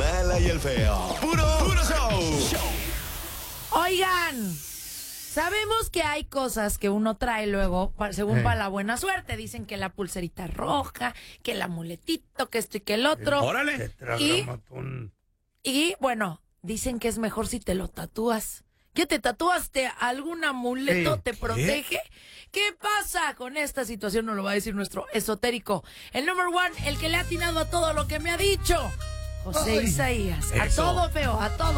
mala y el feo. Puro show. Oigan, sabemos que hay cosas que uno trae luego, según para la buena suerte. Dicen que la pulserita roja, que el amuletito, que esto y que el otro. Órale. Y bueno, dicen que es mejor si te lo tatúas. ¿Qué te tatuaste? ¿Algún amuleto te protege? ¿Qué pasa con esta situación? Nos lo va a decir nuestro esotérico. El number one, el que le ha atinado a todo lo que me ha dicho. José Isaías. A todo, feo, a todo.